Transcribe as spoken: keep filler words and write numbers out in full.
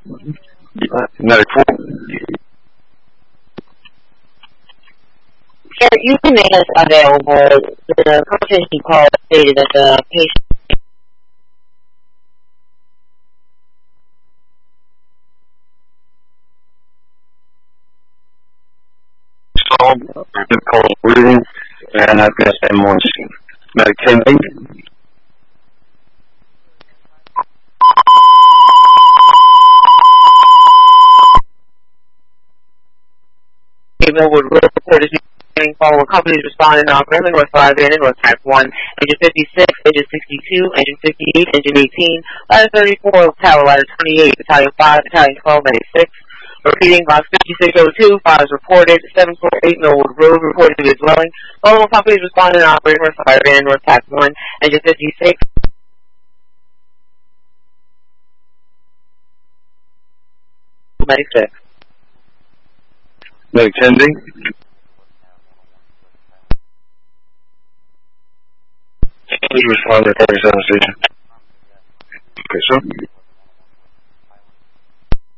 Medic four. Sir, you can make us available. The conversation call stated that the patient difficult breathing, and I've got M one. Medic ten. Millwood Road reported follow companies responding on Gremlin North five and North Type one, engine fifty-six, engine sixty-two, engine fifty-eight, engine eighteen, ladder thirty-four, tower ladder twenty-eight, battalion five, battalion twelve, ninety-six. Repeating, box fifty-six oh two, fires reported, seven forty-eight Millwood Road reported to be dwelling. Follow companies responding on Operating North five and North Type one, engine fifty-six. Medic six. Medic ten D. Please respond to thirty-seven station. Okay, sir.